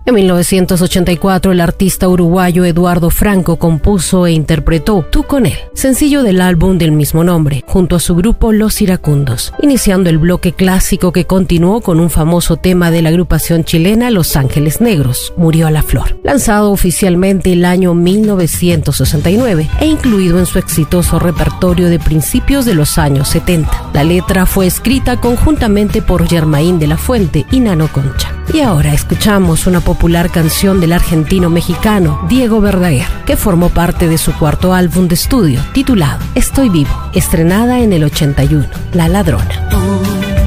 En 1984, el artista uruguayo Eduardo Franco compuso e interpretó Tú con él, sencillo del álbum del mismo nombre, junto a su grupo Los Iracundos, iniciando el bloque clásico que continuó con un famoso tema de la agrupación chilena Los Ángeles Negros, Murió la Flor, lanzado oficialmente el año 1969 e incluido en su exitoso repertorio de principios de los años 70. La letra fue escrita conjuntamente por Germain de la Fuente y Nano Concha. Y ahora escuchamos una popular canción del argentino mexicano Diego Verdaguer, que formó parte de su cuarto álbum de estudio titulado Estoy Vivo, estrenada en el 81, La Ladrona.